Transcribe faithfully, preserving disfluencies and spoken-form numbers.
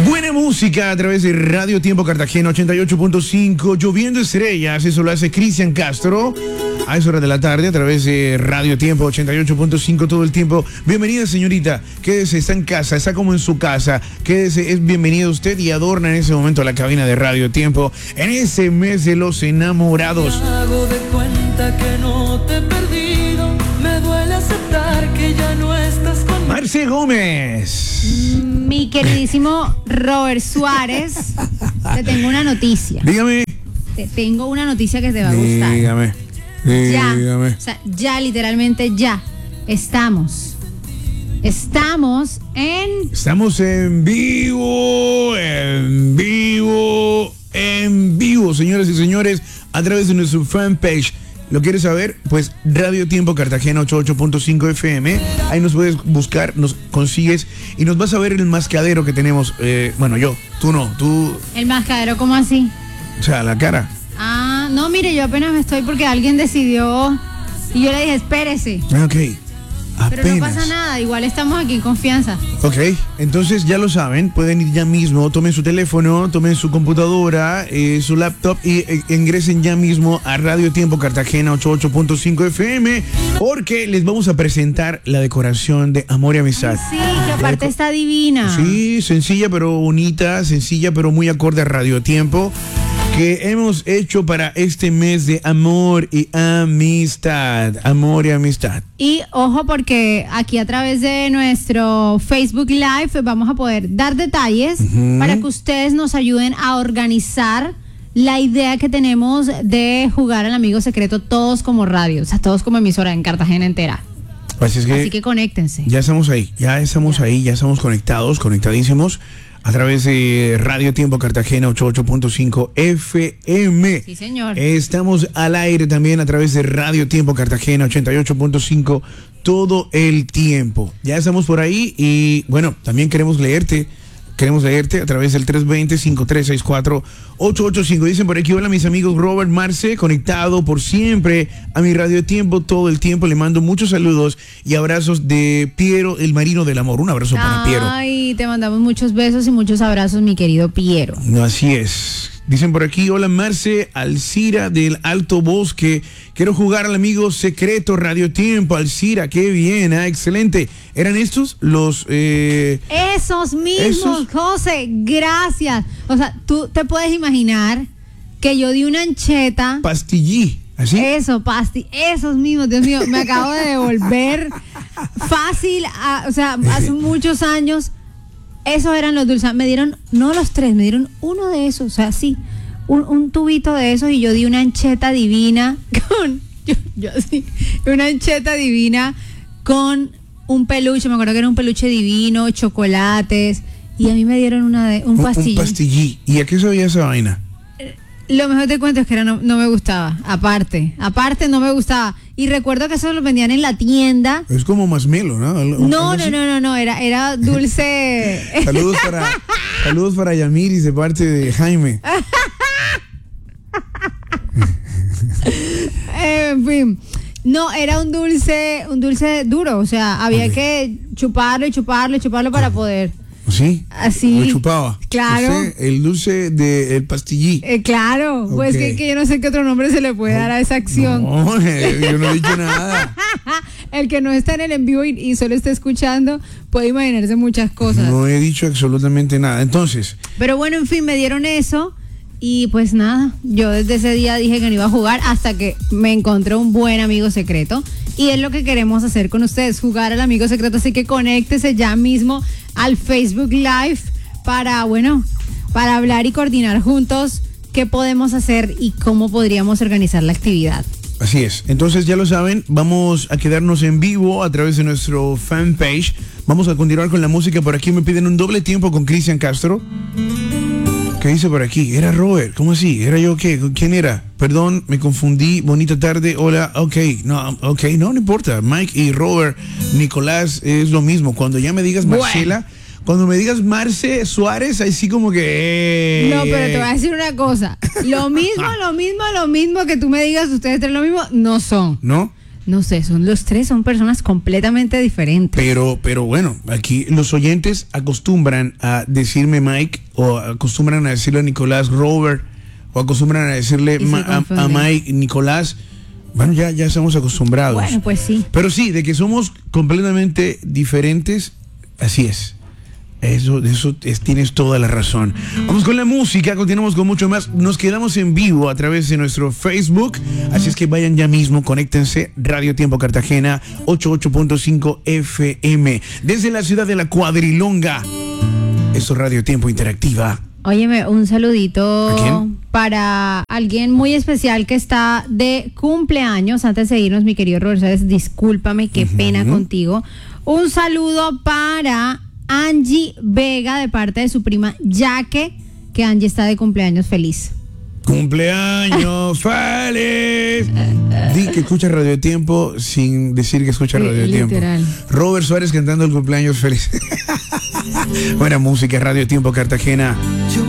Buena música a través de Radio Tiempo Cartagena ochenta y ocho punto cinco, lloviendo estrellas, eso lo hace Cristian Castro a esa hora de la tarde a través de Radio Tiempo ochenta y ocho punto cinco todo el tiempo. Bienvenida, señorita, quédese, está en casa, está como en su casa, quédese, es bienvenida usted y adorna en ese momento la cabina de Radio Tiempo en ese mes de los enamorados. Me hago de cuenta que no te he perdido, me duele aceptar que ya no estás conmigo. Marce Gómez. Mi queridísimo Robert Suárez, te tengo una noticia. Dígame. Te tengo una noticia que te va a gustar. Dígame. Ya, Dígame. o sea, ya literalmente ya estamos. Estamos en Estamos en vivo, en vivo, en vivo, señoras y señores, a través de nuestro fanpage. ¿Lo quieres saber? Pues Radio Tiempo Cartagena ochenta y ocho punto cinco F M. Ahí nos puedes buscar, nos consigues y nos vas a ver el mascadero que tenemos. Eh, bueno, yo, tú no, tú, el mascadero, ¿cómo así? o sea, la cara. Ah, no, mire, yo apenas me estoy porque alguien decidió y yo le dije, espérese. Ok, Pero no apenas. pasa nada, igual estamos aquí en confianza. Ok, entonces ya lo saben, pueden ir ya mismo, tomen su teléfono, tomen su computadora, eh, su laptop y eh, ingresen ya mismo a Radio Tiempo Cartagena ochenta y ocho punto cinco F M porque les vamos a presentar la decoración de Amor y Amistad. Sí, que aparte está divina. Sí, sencilla pero bonita, sencilla pero muy acorde a Radio Tiempo, que hemos hecho para este mes de amor y amistad. Amor y amistad. Y ojo porque aquí a través de nuestro Facebook Live vamos a poder dar detalles Ujú. para que ustedes nos ayuden a organizar la idea que tenemos de jugar al amigo secreto todos como radio, o sea, todos como emisora en Cartagena entera. Así es que, Así que conéctense. ya estamos ahí, ya estamos ahí, ya estamos conectados, conectadísimos a través de Radio Tiempo Cartagena ochenta y ocho punto cinco F M. Sí, señor. Estamos al aire también a través de Radio Tiempo Cartagena ochenta y ocho punto cinco todo el tiempo. Ya estamos por ahí y bueno, también queremos leerte. Queremos leerte a través del tres dos cero, cinco tres seis cuatro, ocho ocho cinco. Dicen por aquí, hola mis amigos, Robert Marce, conectado por siempre a mi Radio Tiempo todo el tiempo. Le mando muchos saludos y abrazos de Piero, el marino del amor. Un abrazo para Piero. Ay, te mandamos muchos besos y muchos abrazos, mi querido Piero. Así es. Dicen por aquí, hola Marce, Alcira del Alto Bosque. Quiero jugar al amigo secreto Radio Tiempo. Alcira, qué bien, ah, excelente. ¿Eran estos los... Eh, Esos mismos, Esos- José, gracias. O sea, tú te puedes imaginar que yo di una ancheta. pastillí? ¿Así? Eso, pasti, esos mismos, Dios mío, me acabo de devolver fácil, a- o sea, hace muchos años, esos eran los dulces, me dieron, no los tres, me dieron uno de esos, o sea, sí, un, un tubito de esos y yo di una ancheta divina con, yo, yo sí, una ancheta divina con un peluche, me acuerdo que era un peluche divino, chocolates, y a mí me dieron una de, un Un- pastillín. Un pastillí. ¿Y a qué sabía esa vaina? Lo mejor te cuento es que era no, no me gustaba, aparte, aparte no me gustaba. Y recuerdo que eso lo vendían en la tienda. Es como masmelo, ¿no? Algo- algo No, no, así. no, no, no, era, era dulce. Saludos para, saludos para Yamiris de parte de Jaime. Eh, en fin. No, era un dulce, un dulce duro, o sea, había Ok. que chuparlo y chuparlo y chuparlo para poder. ¿Sí? Así. Lo chupaba. Claro. Usted, el dulce del pastillí. Eh, claro, pues Ok. que, que yo no sé qué otro nombre se le puede dar a esa acción. No, eh, yo no he dicho nada. El que no está en el en vivo y, y solo está escuchando puede imaginarse muchas cosas. No he dicho absolutamente nada. Entonces, Pero bueno, en fin, me dieron eso y pues nada, yo desde ese día dije que no iba a jugar hasta que me encontré un buen amigo secreto y es lo que queremos hacer con ustedes, jugar al amigo secreto, así que conéctese ya mismo al Facebook Live para, bueno, para hablar y coordinar juntos qué podemos hacer y cómo podríamos organizar la actividad. así es. Entonces ya lo saben, vamos a quedarnos en vivo a través de nuestro fanpage. Vamos a continuar con la música. Por aquí me piden un doble tiempo con Cristian Castro. ¿Qué dice por aquí? Era Robert, ¿cómo así? ¿Era yo qué? ¿Quién era? Perdón, me confundí, bonita tarde, hola, ok, no, ok, no, no importa. Mike y Robert, Nicolás, es lo mismo. Cuando ya me digas Bueno. Marcela, cuando me digas Marce Suárez, así como que... No, pero te voy a decir una cosa, lo mismo, lo mismo, lo mismo que tú me digas, ustedes tres lo mismo, no son. ¿No? No sé, son los tres, son personas completamente diferentes. Pero, pero bueno, aquí los oyentes acostumbran a decirme Mike, o acostumbran a decirle a Nicolás Robert, o acostumbran a decirle ma, a, a Mike Nicolás. Bueno, ya, ya estamos acostumbrados. Bueno, pues sí. Pero sí, de que somos completamente diferentes, así es. Eso, de eso es, tienes toda la razón. Vamos con la música, continuamos con mucho más. Nos quedamos en vivo a través de nuestro Facebook. Así es que vayan ya mismo, conéctense. Radio Tiempo Cartagena, ochenta y ocho punto cinco F M. Desde la ciudad de La Cuadrilonga. Esto es Radio Tiempo Interactiva. Óyeme, un saludito ¿A quién? Para alguien muy especial que está de cumpleaños. Antes de irnos, mi querido Robert Suárez, discúlpame, qué uh-huh. pena contigo. Un saludo para Angie Vega de parte de su prima Yaque, que Angie está de cumpleaños feliz. ¡Cumpleaños feliz! Di que escucha Radio Tiempo sin decir que escucha Radio Tiempo. Literal. Robert Suárez cantando el cumpleaños feliz. Buena música, Radio Tiempo Cartagena. Yo